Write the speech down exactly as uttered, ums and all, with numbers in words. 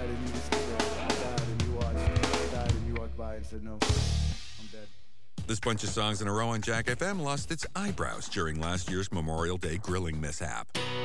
died and you just stood there. I died and you watched. I died and you walked by and said, no, I'm dead. This bunch of songs in a row on Jack F M lost its eyebrows during last year's Memorial Day grilling mishap.